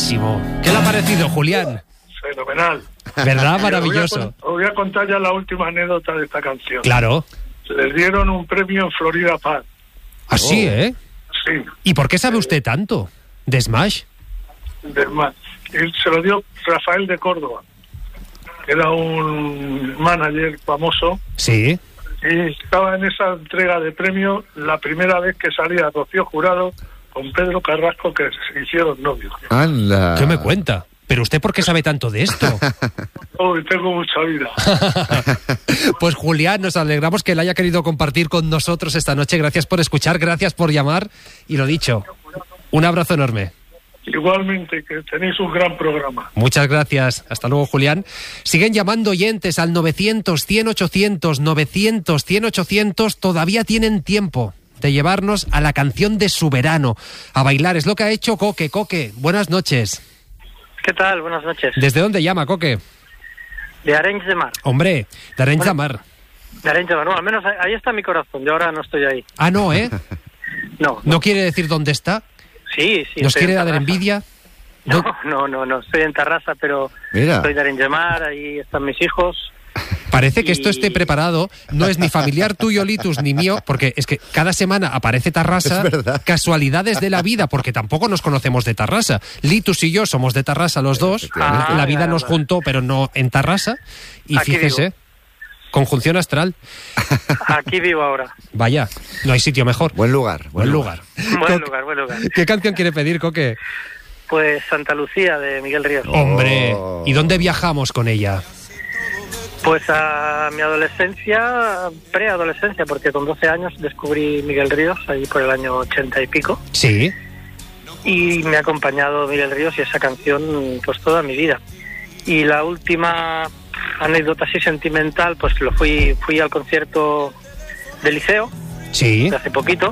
buenísimo. ¿Qué le ha parecido, Julián? Fenomenal. ¿Verdad? Maravilloso. Os voy a contar ya la última anécdota de esta canción. Claro. Les dieron un premio en Florida Park. Así, ¿eh? Sí. ¿Y por qué sabe usted tanto de Smash? Y se lo dio Rafael de Córdoba, que era un manager famoso. Sí. Y estaba en esa entrega de premio la primera vez que salía Rocío Jurado con Pedro Carrasco, que se hicieron novios. ¡Anda! ¿Qué me cuenta? ¿Pero usted por qué sabe tanto de esto? Uy, tengo mucha vida. Pues Julián, nos alegramos que él haya querido compartir con nosotros esta noche. Gracias por escuchar, gracias por llamar. Y lo dicho, un abrazo enorme. Igualmente, que tenéis un gran programa. Muchas gracias. Hasta luego, Julián. Siguen llamando oyentes al 900-100-800, 900-100-800. Todavía tienen tiempo de llevarnos a la canción de su verano. A bailar, es lo que ha hecho Coque. Coque, buenas noches. ¿Qué tal? Buenas noches. ¿Desde dónde llama, Coque? De Arenys de Mar. Hombre, de Arenys de Mar. De Arenys de Mar. No, al menos ahí está mi corazón. Yo ahora no estoy ahí. Ah, no, ¿eh? No. ¿No quiere decir dónde está? Sí. ¿Nos quiere dar envidia? No. Estoy en Tarrasa, pero Mira. Estoy de Arenys de Mar, ahí están mis hijos. Parece que esto esté preparado, no es ni familiar tuyo, Litus, ni mío, porque es que cada semana aparece Tarrasa, casualidades de la vida, porque tampoco nos conocemos de Tarrasa. Litus y yo somos de Tarrasa los dos, la vida nos juntó, pero no en Tarrasa, y aquí fíjese, vivo. Conjunción astral. Aquí vivo ahora. Vaya, no hay sitio mejor. Buen lugar. Buen lugar. ¿Qué canción quiere pedir, Coque? Pues Santa Lucía, de Miguel Ríos. Hombre, ¿y dónde viajamos con ella? Pues a mi adolescencia, preadolescencia, porque con 12 años descubrí Miguel Ríos, ahí por el año 80 y pico. Sí. Y me ha acompañado Miguel Ríos y esa canción pues toda mi vida. Y la última anécdota así sentimental, pues fui al concierto del Liceo, sí, de hace poquito,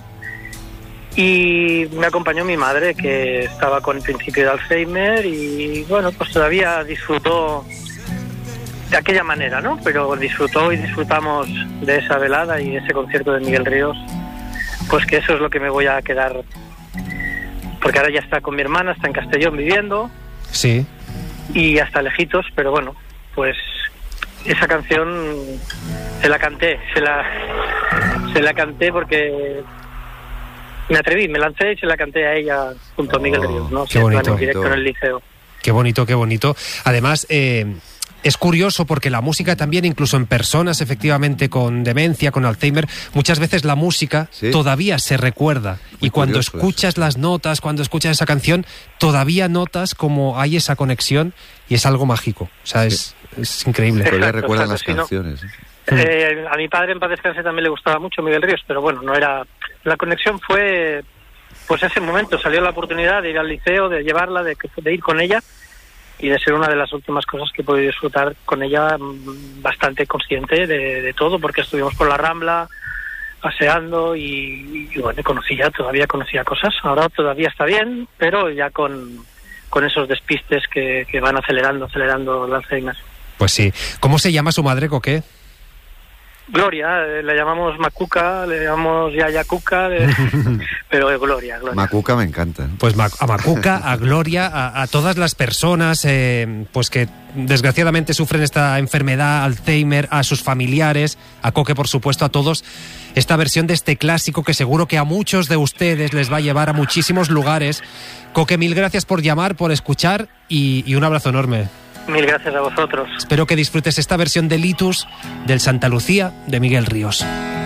y me acompañó mi madre, que estaba con el principio de Alzheimer, y bueno, pues todavía disfrutó de aquella manera, ¿no? Pero disfrutó y disfrutamos de esa velada y de ese concierto de Miguel Ríos, pues que eso es lo que me voy a quedar, porque ahora ya está con mi hermana, está en Castellón viviendo, sí, y hasta lejitos, pero bueno, pues esa canción se la canté porque me atreví, me lancé y se la canté a ella junto a Miguel Ríos, ¿no? Qué bonito. En directo en el Liceo. Qué bonito, qué bonito. Además, es curioso porque la música también, incluso en personas efectivamente con demencia, con Alzheimer, muchas veces la música todavía se recuerda. Muy y cuando curioso escuchas eso. las notas, cuando escuchas esa canción, todavía notas como hay esa conexión y es algo mágico. O sea, es increíble. Todavía Exacto, recuerdan las exacto, canciones. A mi padre en paz descanse también le gustaba mucho Miguel Ríos, pero bueno, no era... La conexión fue, pues ese momento, salió la oportunidad de ir al liceo, de llevarla, de ir con ella, y de ser una de las últimas cosas que he podido disfrutar con ella, bastante consciente de todo, porque estuvimos por la Rambla, paseando, y bueno, todavía conocía cosas. Ahora todavía está bien, pero ya con esos despistes que van acelerando el Alzheimer. Pues sí. ¿Cómo se llama su madre, Coque? Gloria, le llamamos Macuca, le llamamos Yaya Cuca, pero es Gloria. Macuca me encanta. Pues a Macuca, a Gloria, a todas las personas pues que desgraciadamente sufren esta enfermedad, Alzheimer, a sus familiares, a Coque, por supuesto, a todos. Esta versión de este clásico que seguro que a muchos de ustedes les va a llevar a muchísimos lugares. Coque, mil gracias por llamar, por escuchar y un abrazo enorme. Mil gracias a vosotros. Espero que disfrutes esta versión de Litus del Santa Lucía de Miguel Ríos.